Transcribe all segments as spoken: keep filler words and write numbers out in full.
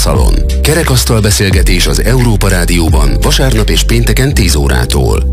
Szalon. Kerekasztal beszélgetés az Európa Rádióban vasárnap és pénteken tíz órától.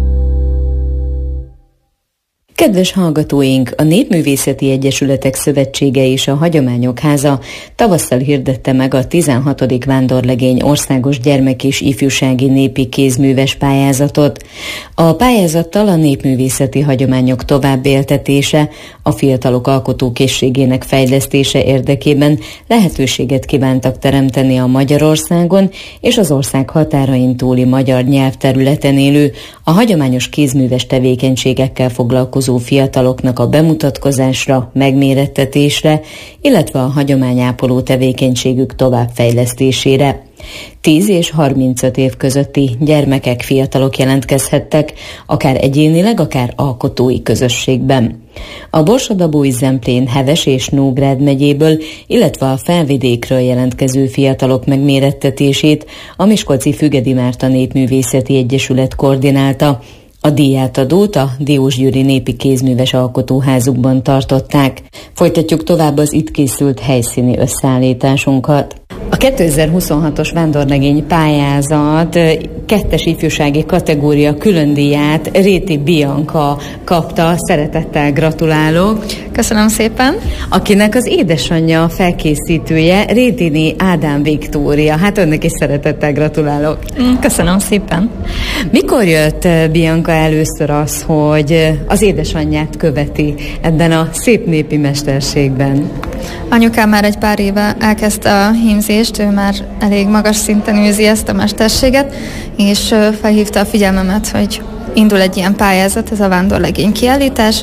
Kedves hallgatóink, a Népművészeti Egyesületek Szövetsége és a Hagyományok Háza tavasszal hirdette meg a tizenhatodik Vándorlegény országos gyermek- és ifjúsági népi kézműves pályázatot. A pályázattal a népművészeti hagyományok továbbéltetése, a fiatalok alkotókészségének fejlesztése érdekében lehetőséget kívántak teremteni a Magyarországon és az ország határain túli magyar nyelvterületen élő, a hagyományos kézműves tevékenységekkel foglalkozó fiataloknak a bemutatkozásra, megmérettetésre, illetve a hagyományápoló tevékenységük továbbfejlesztésére. tíz és harmincöt év közötti gyermekek, fiatalok jelentkezhettek, akár egyénileg, akár alkotói közösségben. A Borsod-Abaúj, Zemplén, Heves és Nógrád megyéből, illetve a Felvidékről jelentkező fiatalok megmérettetését a Miskolci Fügedi Márta Népművészeti Egyesület koordinálta. A díjátadót a Diós Győri Népi Kézműves Alkotóházukban tartották. Folytatjuk tovább az itt készült helyszíni összeállításunkat. A kétezer-huszonhatos vándorlegény pályázat kettes ifjúsági kategória külön díját Réti Bianca kapta. Szeretettel gratulálok. Köszönöm szépen. Akinek az édesanyja felkészítője Rétini Ádám Viktória. Hát önnek is szeretettel gratulálok. Köszönöm szépen. Mikor jött Bianca először az, hogy az édesanyját követi ebben a szép népi mesterségben? Anyukám már egy pár éve elkezdte a hímzést, ő már elég magas szinten űzi ezt a mesterséget, és felhívta a figyelmemet, hogy indul egy ilyen pályázat, ez a vándorlegény kiállítás,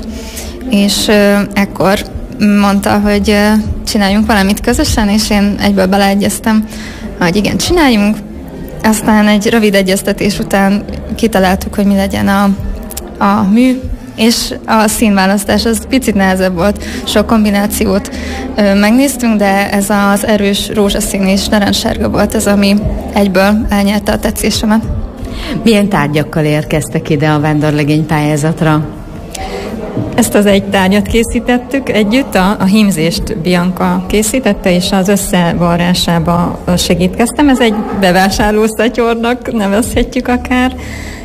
és ekkor mondta, hogy csináljunk valamit közösen, és én egyből beleegyeztem, hogy igen, csináljunk. Aztán egy rövid egyeztetés után kitaláltuk, hogy mi legyen a, a mű, és a színválasztás az picit nehezebb volt, sok kombinációt ö, megnéztünk, de ez az erős rózsaszín és narancssárga volt ez, ami egyből elnyerte a tetszésemet. Milyen tárgyakkal érkeztek ide a vándorlegény pályázatra? Ezt az egy tárgyat készítettük együtt, a, a hímzést Bianca készítette, és az összevarrásába segítkeztem. Ez egy bevásárlószatyornak nevezhetjük akár.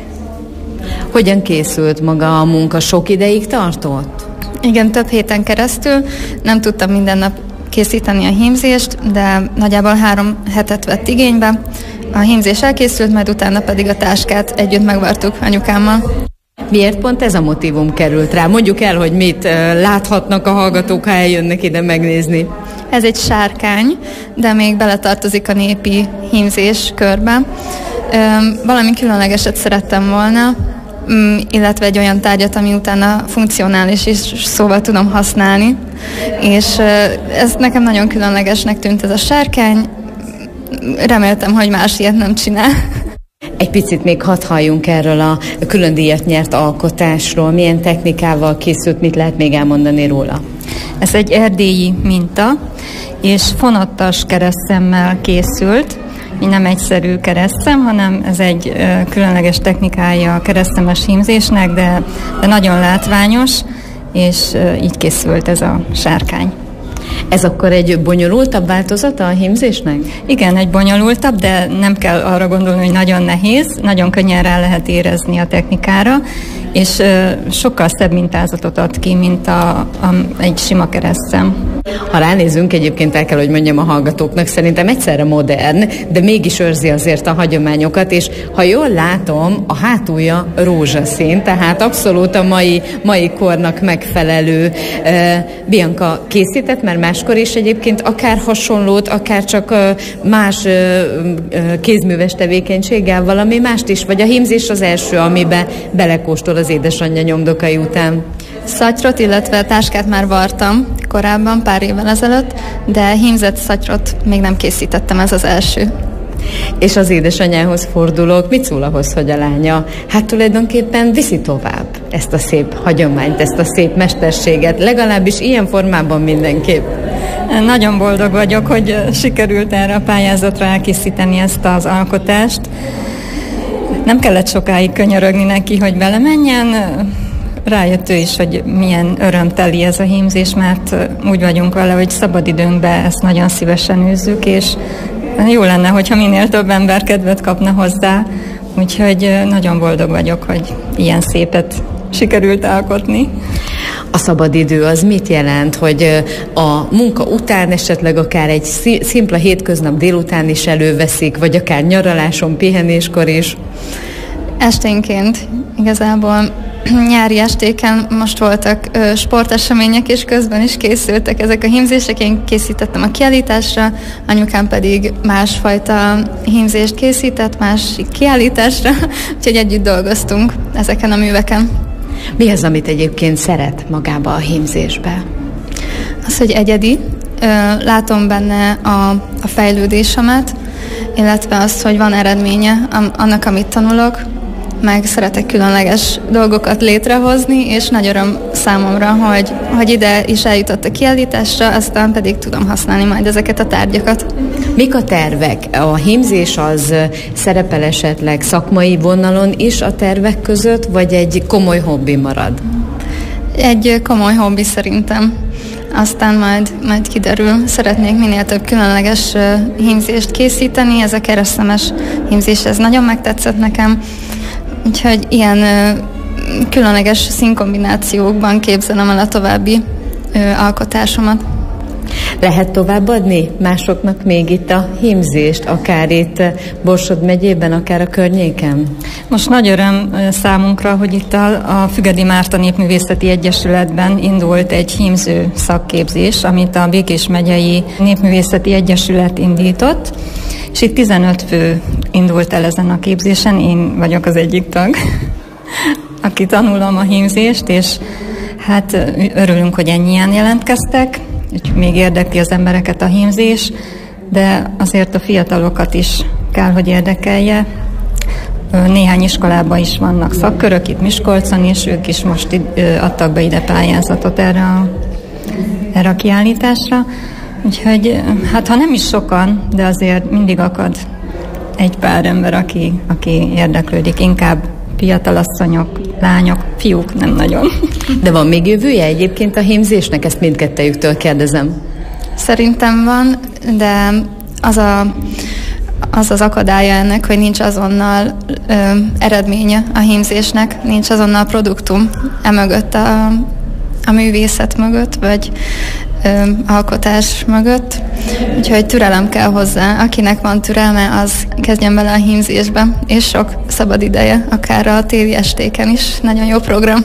Hogyan készült maga a munka? Sok ideig tartott? Igen, több héten keresztül. Nem tudtam minden nap készíteni a hímzést, de nagyjából három hetet vett igénybe. A hímzés elkészült, majd utána pedig a táskát együtt megvartuk anyukámmal. Miért pont ez a motívum került rá? Mondjuk el, hogy mit láthatnak a hallgatók, ha eljönnek ide megnézni. Ez egy sárkány, de még beletartozik a népi hímzés körbe. Valami különlegeset szerettem volna, illetve egy olyan tárgyat, ami utána funkcionális is, szóval tudom használni. És ez nekem nagyon különlegesnek tűnt ez a sárkány. Reméltem, hogy más ilyet nem csinál. Egy picit még hadd halljunk erről a külön díjat nyert alkotásról. Milyen technikával készült, mit lehet még elmondani róla? Ez egy erdélyi minta, és fonottas keresztszemmel készült. Nem egyszerű keresztszem, hanem ez egy ö, különleges technikája a keresztszemes hímzésnek, de, de nagyon látványos, és ö, így készült ez a sárkány. Ez akkor egy bonyolultabb változata a hímzésnek? Igen, egy bonyolultabb, de nem kell arra gondolni, hogy nagyon nehéz, nagyon könnyen rá lehet érezni a technikára, és ö, sokkal szebb mintázatot ad ki, mint a, a, egy sima keresztszem. Ha ránézünk, egyébként el kell, hogy mondjam a hallgatóknak, szerintem egyszerre modern, de mégis őrzi azért a hagyományokat, és ha jól látom, a hátulja rózsaszín, tehát abszolút a mai, mai kornak megfelelő. Bianca készített már máskor is egyébként akár hasonlót, akár csak más kézműves tevékenységgel valami mást is, vagy a hímzés az első, amiben belekóstol az édesanyja nyomdokai után? Szatyrot, illetve táskát már vartam korábban, pár évvel ezelőtt, de hímzett szatyrot még nem készítettem, ez az első. És az édesanyjához fordulok, mit szól ahhoz, hogy a lánya hát tulajdonképpen viszi tovább ezt a szép hagyományt, ezt a szép mesterséget, legalábbis ilyen formában mindenképp? Nagyon boldog vagyok, hogy sikerült erre a pályázatra elkészíteni ezt az alkotást. Nem kellett sokáig könyörögni neki, hogy belemenjen. Rájött ő is, hogy milyen örömteli ez a hímzés, mert úgy vagyunk vele, hogy szabadidőnkben ezt nagyon szívesen űzzük, és Jó lenne, hogyha minél több ember kedvet kapna hozzá, úgyhogy nagyon boldog vagyok, hogy ilyen szépet sikerült alkotni. A szabadidő az mit jelent, hogy a munka után esetleg akár egy szimpla hétköznap délután is előveszik, vagy akár nyaraláson, pihenéskor is? Esténként igazából nyári estéken most voltak ö, sportesemények, és közben is készültek ezek a hímzések. Én készítettem a kiállításra, anyukám pedig másfajta hímzést készített, másik kiállításra, úgyhogy együtt dolgoztunk ezeken a műveken. Mi az, amit egyébként szeret magába a hímzésbe? Az, hogy egyedi. Ö, látom benne a, a fejlődésemet, illetve azt, hogy van eredménye annak, amit tanulok, meg szeretek különleges dolgokat létrehozni, és nagy öröm számomra, hogy, hogy ide is eljutott a kiállításra, aztán pedig tudom használni majd ezeket a tárgyakat. Mik a tervek? A hímzés az szerepel esetleg szakmai vonalon is a tervek között, vagy egy komoly hobbi marad? Egy komoly hobbi szerintem. Aztán majd, majd kiderül. Szeretnék minél több különleges hímzést készíteni, ez a keresztemes hímzés, ez nagyon megtetszett nekem. Úgyhogy ilyen ö, különleges színkombinációkban képzelem el a további ö, alkotásomat. Lehet továbbadni másoknak még itt a hímzést, akár itt Borsod megyében, akár a környéken? Most nagy öröm számunkra, hogy itt a, a Fügedi Márta Népművészeti Egyesületben indult egy hímző szakképzés, amit a Békés megyei Népművészeti Egyesület indított, és itt tizenöt fő indult el ezen a képzésen, én vagyok az egyik tag, aki tanulom a hímzést, és hát örülünk, hogy ennyien jelentkeztek, úgyhogy még érdekli az embereket a hímzés, de azért a fiatalokat is kell, hogy érdekelje. Néhány iskolában is vannak szakkörök, itt Miskolcon is, ők is most adtak be ide pályázatot erre a, erre a kiállításra. Úgyhogy hát ha nem is sokan, de azért mindig akad egy pár ember, aki, aki érdeklődik, inkább fiatalasszonyok, lányok, fiúk nem nagyon. De van még jövője egyébként a hímzésnek? Ezt mindkettejüktől kérdezem. Szerintem van, de az a, az, az akadálya ennek, hogy nincs azonnal ö, eredménye a hímzésnek, nincs azonnal produktum emögött a, a művészet mögött, vagy ö, alkotás mögött. Úgyhogy türelem kell hozzá. Akinek van türelme, az kezdjen bele a hímzésbe, és sok szabad ideje, akár a téli estéken is. Nagyon jó program.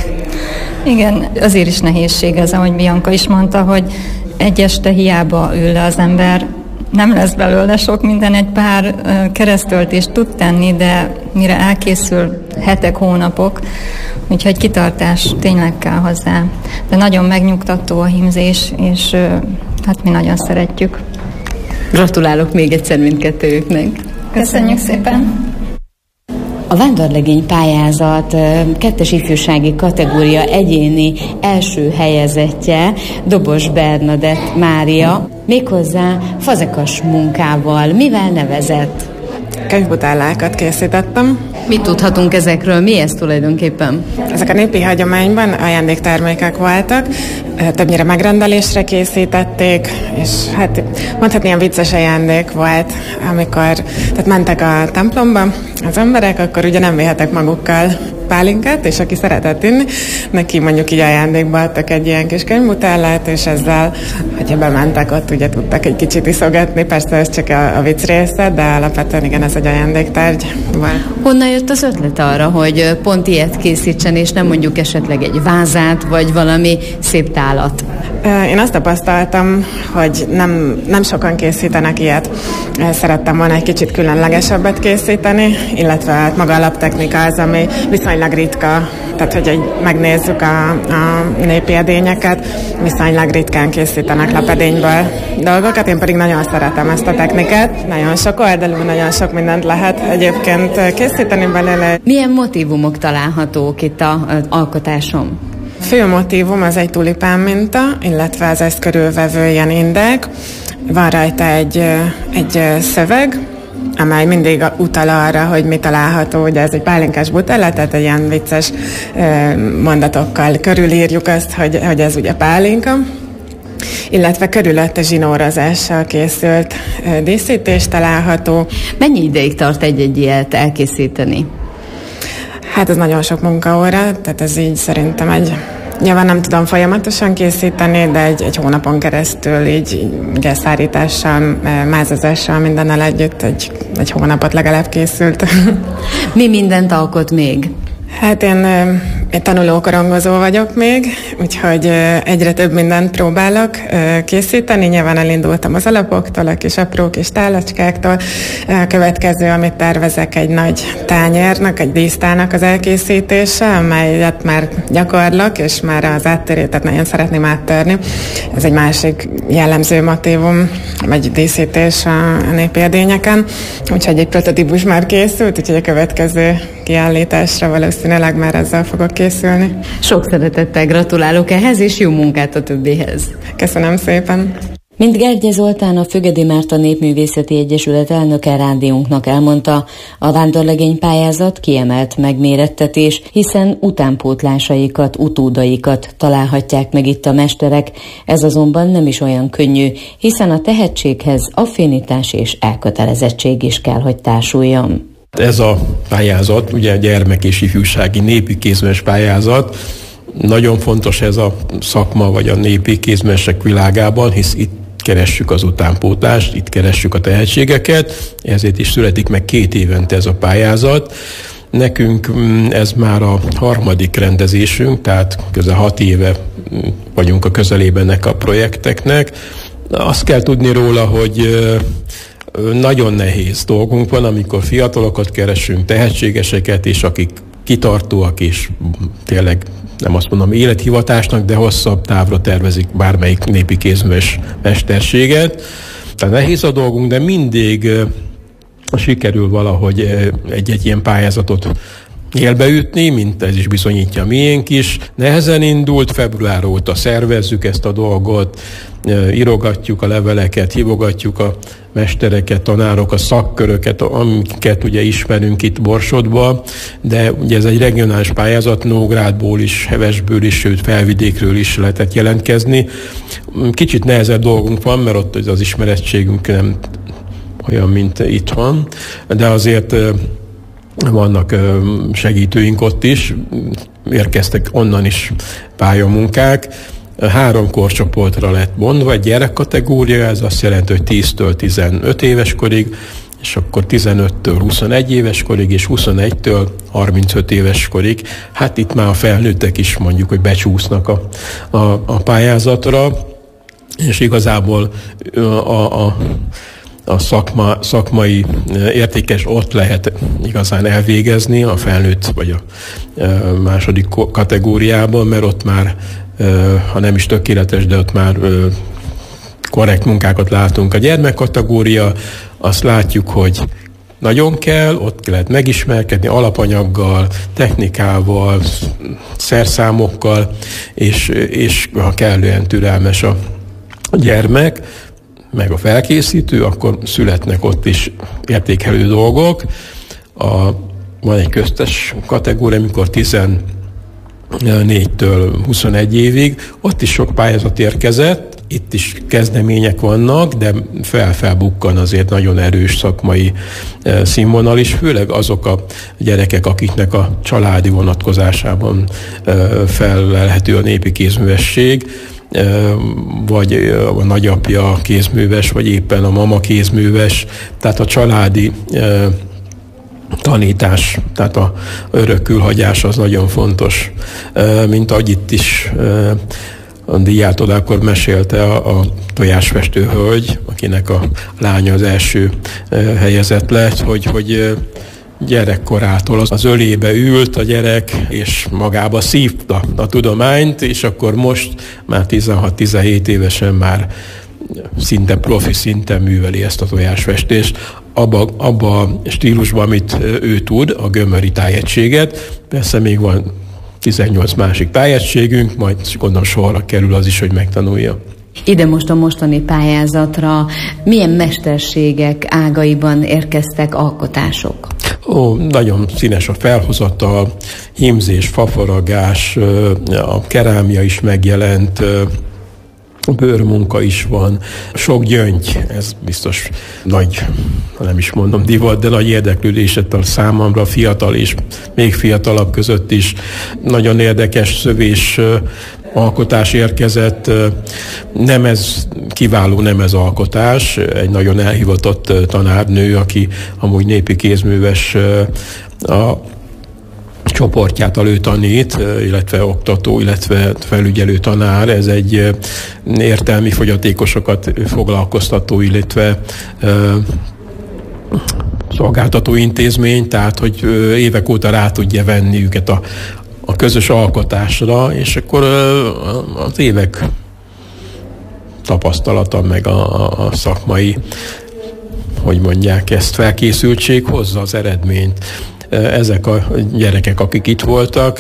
Igen, azért is nehézség ez, ahogy Bianca is mondta, hogy egy este hiába ül le az ember, nem lesz belőle sok minden, egy pár keresztöltést tud tenni, de mire elkészül hetek, hónapok, úgyhogy kitartás tényleg kell hozzá. De nagyon megnyugtató a hímzés, és hát mi nagyon szeretjük. Gratulálok még egyszer mindkettőjüknek. Köszönjük szépen! A vándorlegény pályázat kettes ifjúsági kategória egyéni első helyezettje Dobos Bernadett Mária, méghozzá fazekas munkával. Mivel nevezett? Könyvbutállákat készítettem. Mit tudhatunk ezekről? Mi ez tulajdonképpen? Ezek a népi hagyományban ajándéktermékek voltak, többnyire megrendelésre készítették, és hát mondhatni ilyen vicces ajándék volt, amikor tehát mentek a templomba az emberek, akkor ugye nem vihetek magukkal pálinkát, és aki szeretett inni, neki mondjuk így ajándékba adtak egy ilyen kis könyvbutállát, és ezzel, hogyha bementek, ott ugye tudtak egy kicsit iszogatni, persze ez csak a, a vicc része, de alapvetően igen, ez egy ajándéktárgy volt. Honnan jött az ötlet arra, hogy pont ilyet készítsen, és nem mondjuk esetleg egy vázát, vagy valami szép tálat? Én azt tapasztaltam, hogy nem, nem sokan készítenek ilyet. Szerettem volna egy kicsit különlegesebbet készíteni, illetve hát maga a laptechnika az, ami viszonylag ritka, tehát hogy egy, megnézzük a, a népi edényeket, viszonylag ritkán készítenek lapedényből dolgokat, én pedig nagyon szeretem ezt a technikát, nagyon sok oldalú, nagyon sok mindent lehet egyébként készíteni belőle. Milyen motívumok találhatók itt az alkotásom? Fő motívum az egy tulipán minta, illetve az ezt körülvevő ilyen indek. Van rajta egy, egy szöveg, amely mindig utal arra, hogy mi található, ugye ez egy pálinkás butella, tehát egy ilyen vicces mondatokkal körülírjuk azt, hogy, hogy ez ugye pálinka. illetve körülötte zsinórozással készült díszítés található. Mennyi ideig tart egy-egy ilyet elkészíteni? Hát ez nagyon sok munkaóra, tehát ez így szerintem egy... Nyilván nem tudom folyamatosan készíteni, de egy, egy hónapon keresztül így ugye szárítással, mázazással, mindennel együtt egy, egy hónapot legalább készült. Mi mindent alkot még? Hát én, én tanulókorongozó vagyok még, úgyhogy egyre több mindent próbálok készíteni. Nyilván elindultam az alapoktól, a kis apró kis tálacskáktól. A következő, amit tervezek, egy nagy tányérnak, egy dísztálnak az elkészítése, amelyet már gyakorlok, és már az áttörétet nagyon szeretném áttörni. Ez egy másik jellemző motívum, vagy díszítés a népi edényeken. Úgyhogy egy prototípus már készült, úgyhogy a következő kiállításra valószínűleg már ezzel fogok készülni. Sok szeretettel gratulálok ehhez, és jó munkát a többihez. Köszönöm szépen! Mint Gergye Zoltán, a Fügedi Márta Népművészeti Egyesület elnöke rádiónknak elmondta, a vándorlegény pályázat kiemelt megmérettetés, hiszen utánpótlásaikat, utódaikat találhatják meg itt a mesterek. Ez azonban nem is olyan könnyű, hiszen a tehetséghez affinitás és elkötelezettség is kell, hogy társuljon. Ez a pályázat, ugye a gyermek és ifjúsági népi kézműves pályázat, nagyon fontos ez a szakma, vagy a népi kézművesek világában, hisz itt keressük az utánpótlást, itt keressük a tehetségeket, ezért is születik meg két évente ez a pályázat. Nekünk ez már a harmadik rendezésünk, tehát közel hat éve vagyunk a közelében ennek a projekteknek. Azt kell tudni róla, hogy nagyon nehéz dolgunk van, amikor fiatalokat keresünk, tehetségeseket, és akik kitartóak, és tényleg nem azt mondom élethivatásnak, de hosszabb távra tervezik bármelyik népi kézműves mesterséget. Tehát nehéz a dolgunk, de mindig sikerül valahogy egy-egy ilyen pályázatot élbeütni, mint ez is bizonyítja a miénk is. Nehezen indult, február óta szervezzük ezt a dolgot, írogatjuk a leveleket, hívogatjuk a mestereket, tanárokat, szakköröket, amiket ugye ismerünk itt Borsodban, de ugye ez egy regionális pályázat, Nógrádból is, Hevesből is, sőt Felvidékről is lehetett jelentkezni. Kicsit nehezebb dolgunk van, mert ott az ismerettségünk nem olyan, mint itthon, de azért vannak segítőink ott is, érkeztek onnan is pályamunkák. Három korcsoportra lett bontva, egy gyerekkategória, ez azt jelenti, hogy tíztől tizenöt éves korig, és akkor tizenöttől huszonegy éves korig, és huszonegytől harmincöt éves korig. Hát itt már a felnőttek is mondjuk, hogy becsúsznak a, a, a pályázatra, és igazából a, a a szakma, szakmai értékes ott lehet igazán elvégezni a felnőtt vagy a második kategóriában, mert ott már, ha nem is tökéletes, de ott már korrekt munkákat látunk. A gyermekkategória, azt látjuk, hogy nagyon kell, ott lehet megismerkedni alapanyaggal, technikával, szerszámokkal, és, és ha kellően türelmes a gyermek, meg a felkészítő, akkor születnek ott is értékelő dolgok. A, van egy köztes kategória, amikor tizennégytől huszonegy évig, ott is sok pályázat érkezett, itt is kezdemények vannak, de fel-felbukkan azért nagyon erős szakmai színvonal is, főleg azok a gyerekek, akiknek a családi vonatkozásában fellelhető a népi kézművesség, vagy a nagyapja kézműves, vagy éppen a mama kézműves, tehát a családi tanítás, tehát a örökkülhagyás az nagyon fontos. Mint ahogy itt is a díjától akkor mesélte a, a tojásfestő hölgy, akinek a lánya az első helyezett lett, hogy, hogy gyerekkorától az ölébe ült a gyerek, és magába szívta a tudományt, és akkor most már tizenhat-tizenhét évesen már szinte profi szinten műveli ezt a tojásfestést. Abba, abba a stílusban, amit ő tud, a gömöri tájegységet. Persze még van tizennyolc másik tájegységünk, majd gondolom sorra kerül az is, hogy megtanulja. Ide most a mostani pályázatra milyen mesterségek ágaiban érkeztek alkotások? Ó, nagyon színes a felhozatal, hímzés, fafaragás, a kerámia is megjelent, bőrmunka is van, sok gyöngy, ez biztos nagy, nem is mondom divat, de nagy érdeklődéset a számomra, fiatal és még fiatalabb között is. Nagyon érdekes szövés alkotás érkezett, nem ez kiváló, nem ez alkotás, egy nagyon elhivatott tanárnő, aki amúgy népi kézműves, a csoportját alő tanít, illetve oktató, illetve felügyelő tanár. Ez egy értelmi fogyatékosokat foglalkoztató, illetve szolgáltató intézmény, tehát hogy évek óta rá tudja venni őket a, a közös alkotásra, és akkor az évek tapasztalata, meg a, a szakmai, hogy mondják ezt, felkészültség hozza az eredményt. Ezek a gyerekek, akik itt voltak,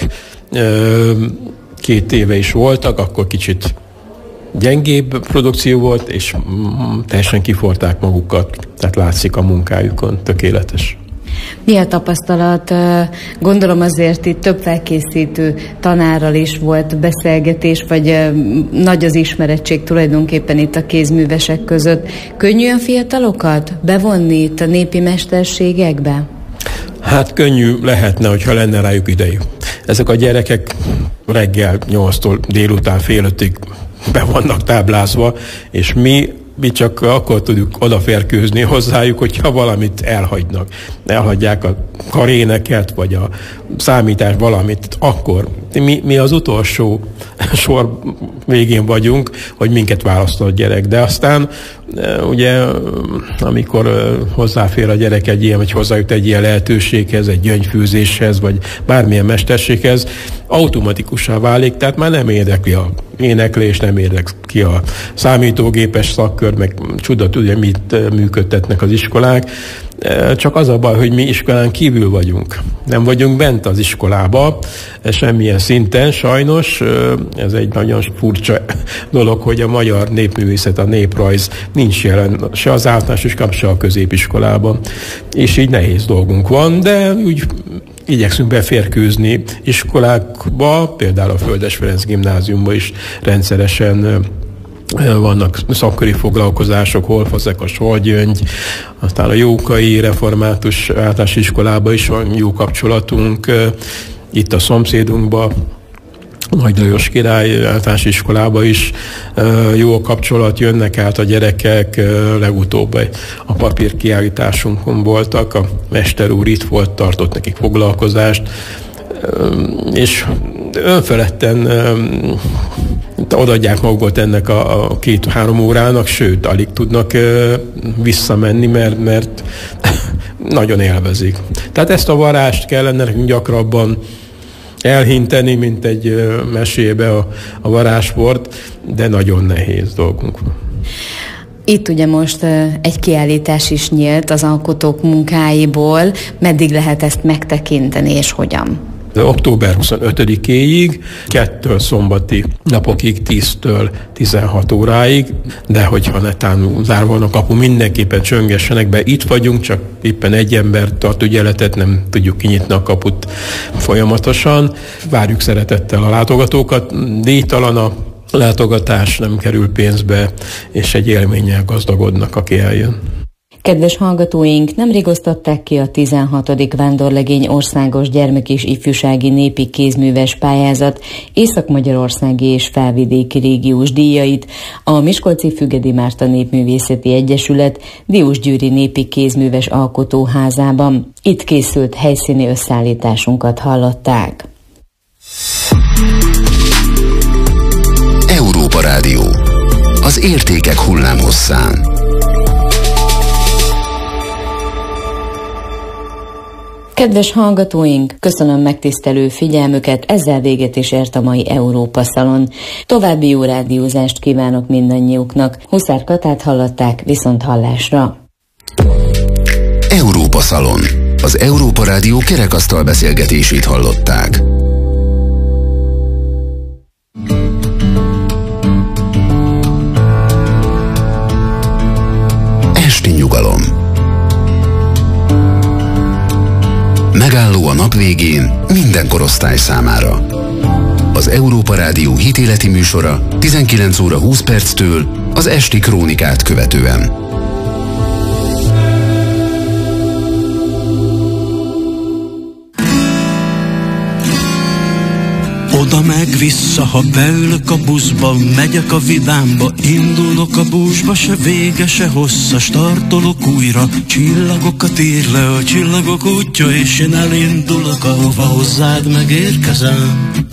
két éve is voltak, akkor kicsit gyengébb produkció volt, és teljesen kiforták magukat, tehát látszik a munkájukon, tökéletes. Mi a tapasztalat? Gondolom azért itt több felkészítő tanárral is volt beszélgetés, vagy nagy az ismerettség tulajdonképpen itt a kézművesek között. Könnyű a fiatalokat bevonni itt a népi mesterségekbe? Hát könnyű lehetne, hogyha lenne rájuk idejük. Ezek a gyerekek reggel nyolctól délután fél ötig be vannak táblázva, és mi, mi csak akkor tudjuk odaférkőzni hozzájuk, hogyha valamit elhagynak. Elhagyják a karéneket, vagy a számítás valamit, akkor mi, mi az utolsó sor végén vagyunk, hogy minket választott gyerek. De aztán ugye, amikor hozzáfér a gyerek egy ilyen, vagy hozzájut egy ilyen lehetőséghez, egy gyöngyfűzéshez, vagy bármilyen mesterséghez, automatikussá válik, tehát már nem érdekli a éneklés, nem érdekli a számítógépes szakkör, meg csuda tudja, mit működtetnek az iskolák. Csak az a baj, hogy mi iskolán kívül vagyunk. Nem vagyunk bent az iskolába, semmilyen szinten, sajnos. Ez egy nagyon furcsa dolog, hogy a magyar népművészet, a néprajz nincs jelen se az általános iskolában, se a középiskolában. És így nehéz dolgunk van, de úgy igyekszünk beférkőzni iskolákba, például a Földes Ferenc gimnáziumban is rendszeresen vannak szakköri foglalkozások, Holfazekas, Holgyöngy, aztán a Jókai Református Általános Iskolában is van jó kapcsolatunk, itt a szomszédunkban, Nagy Lajos Király Általános Iskolában is jó a kapcsolat, jönnek át a gyerekek, legutóbb a papírkiállításunkon voltak, a mester úr itt volt, tartott nekik foglalkozást, és önfeledten odaadják magukat ennek a, a két-három órának, sőt, alig tudnak visszamenni, mert, mert nagyon élvezik. Tehát ezt a varást kellene nekünk gyakrabban elhinteni, mint egy mesébe a, a varázsport, de nagyon nehéz dolgunk van. Itt ugye most egy kiállítás is nyílt az alkotók munkáiból. Meddig lehet ezt megtekinteni, és hogyan? október huszonötödikéig, kettől szombati napokig, tíztől tizenhat óráig, de hogyha netán zárva van a kapu, mindenképpen csöngessenek be. Itt vagyunk, csak éppen egy ember tart ügyeletet, nem tudjuk kinyitni a kaput folyamatosan. Várjuk szeretettel a látogatókat. Díjtalan a látogatás, nem kerül pénzbe, és egy élménnyel gazdagodnak, aki eljön. Kedves hallgatóink, nemrég osztották ki a tizenhatodik Vándorlegény Országos Gyermek- és Ifjúsági Népi Kézműves Pályázat észak-magyarországi és felvidéki régiós díjait. A Miskolci Fügedi Márta Népművészeti Egyesület Diósgyőri Népi Kézműves Alkotóházában. Itt készült helyszíni összeállításunkat hallották. Európa Rádió. Az értékek hullámhosszán. Kedves hallgatóink, köszönöm megtisztelő figyelmüket, ezzel véget is ért a mai Európa Szalon. További jó rádiózást kívánok mindannyiuknak. Huszár Katát hallották, viszont hallásra. Európa Szalon. Az Európa Rádió kerekasztal beszélgetését hallották. Esti nyugalom. Megálló a nap végén minden korosztály számára. Az Európa Rádió hitéleti műsora tizenkilenc óra húsz perctől az esti krónikát követően. Oda meg vissza, ha beülök a buszba, megyek a vidámba, indulok a búzsba, se vége, se hossza, startolok újra, csillagokat ír le a csillagok útja, és én elindulok, ahova hozzád megérkezem.